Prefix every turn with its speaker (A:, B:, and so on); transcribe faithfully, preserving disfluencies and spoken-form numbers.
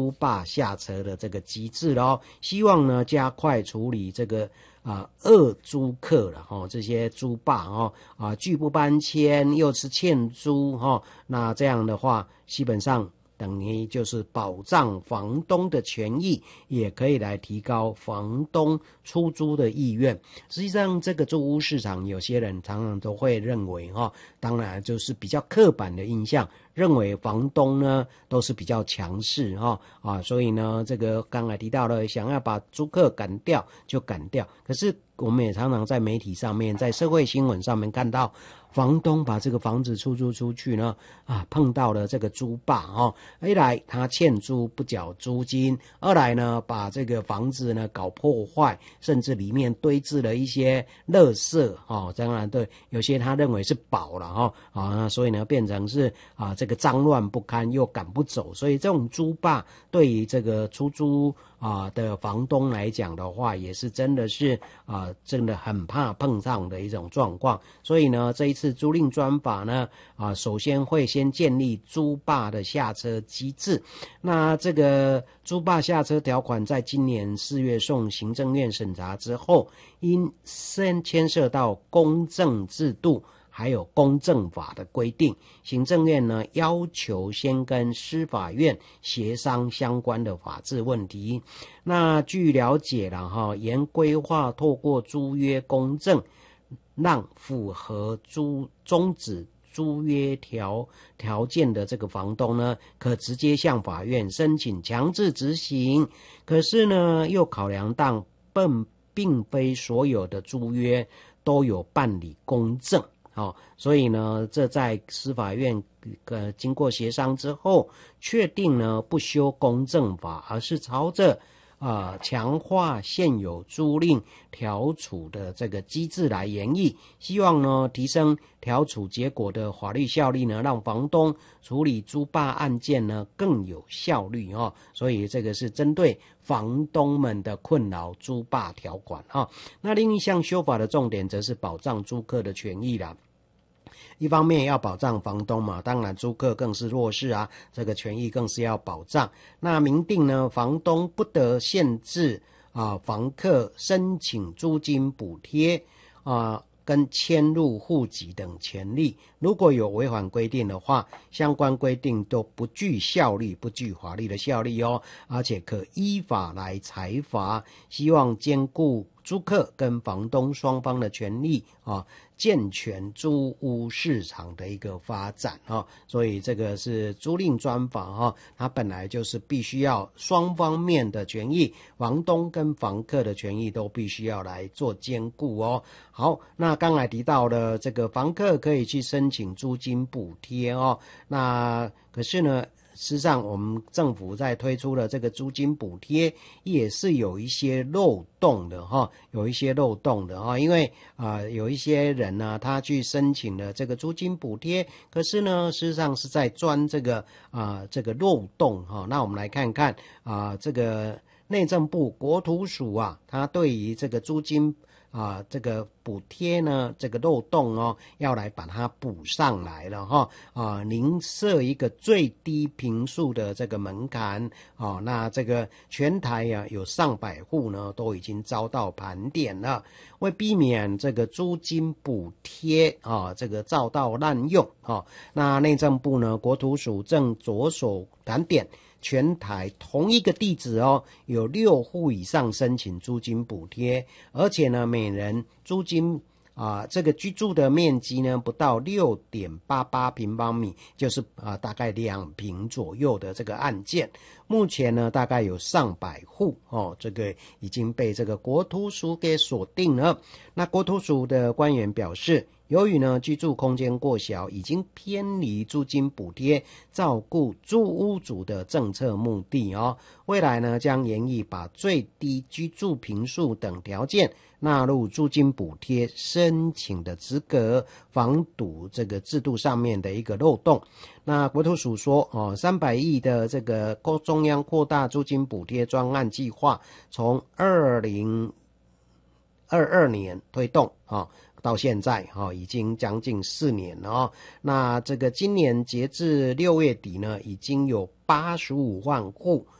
A: 租霸下车的这个机制咯，希望呢加快处理这个啊恶租客了哈，这些租霸哦啊拒不搬迁又是欠租哈，那这样的话基本上等于就是保障房东的权益，也可以来提高房东出租的意愿。实际上这个租屋市场有些人常常都会认为哈，当然就是比较刻板的印象，认为房东呢都是比较强势哈啊，所以呢这个刚才提到了想要把租客赶掉就赶掉，可是我们也常常在媒体上面在社会新闻上面看到房东把这个房子出租出去呢啊碰到了这个租霸哦，一来他欠租不缴租金，二来呢把这个房子呢搞破坏，甚至里面堆置了一些垃圾哦，当然对有些他认为是宝了哈啊，所以呢变成是啊这个脏乱不堪又赶不走，所以这种租霸对于这个出租啊的房东来讲的话，也是真的是啊真的很怕碰上的一种状况。所以呢这一次租赁专法呢啊首先会先建立租霸的下车机制。那这个租霸下车条款在今年四月送行政院审查之后，因先牵涉到公证制度还有公证法的规定，行政院呢要求先跟司法院协商相关的法制问题。那据了解了哈，原规划透过租约公证，让符合租终止租约条条件的这个房东呢，可直接向法院申请强制执行。可是呢，又考量到并并非所有的租约都有办理公证。哦，所以呢，这在司法院呃经过协商之后，确定呢不修公证法，而是朝着啊、呃、强化现有租赁调处的这个机制来研议，希望呢提升调处结果的法律效力呢，让房东处理租霸案件呢更有效率哦。所以这个是针对房东们的困扰租霸条款啊、哦。那另一项修法的重点则是保障租客的权益啦。一方面要保障房东嘛，当然租客更是弱势啊，这个权益更是要保障。那明定呢，房东不得限制啊房客申请租金补贴啊跟迁入户籍等权利，如果有违反规定的话，相关规定都不具效力，不具法律的效力哦，而且可依法来裁罚。希望兼顾租客跟房东双方的权利啊，健全租屋市场的一个发展啊，所以这个是租赁专法啊，它本来就是必须要双方面的权益，房东跟房客的权益都必须要来做兼顾哦。好，那刚才提到了这个房客可以去申请租金补贴哦，那可是呢，事实上我们政府在推出了这个租金补贴也是有一些漏洞的哈，有一些漏洞的哈，因为啊、呃、有一些人呢他去申请了这个租金补贴，可是呢事实上是在钻这个啊、呃、这个漏洞哈。那我们来看看啊、呃、这个内政部国土署啊，它对于这个租金啊，这个补贴呢，这个漏洞哦，要来把它补上来了哈啊，您设一个最低坪数的这个门槛啊，那这个全台啊有上百户呢都已经遭到盘点了，为避免这个租金补贴啊这个遭到滥用啊，那内政部呢国土署正着手盘点。全台同一个地址哦，有六户以上申请租金补贴，而且呢，每人租金啊、呃，这个居住的面积呢不到 六点八八平方米，就是啊、呃、大概两坪左右的这个案件，目前呢大概有上百户哦，这个已经被这个国土署给锁定了。那国土署的官员表示，由于呢居住空间过小，已经偏离租金补贴照顾租屋主的政策目的哦。未来呢将研议把最低居住坪数等条件纳入租金补贴申请的资格，防堵这个制度上面的一个漏洞。那国土署说哦，三百亿的这个中央扩大租金补贴专案计划，从二零二二年推动啊。哦到现在哈、哦，已经将近四年了哦。那这个今年截至六月底呢，已经有八十五万户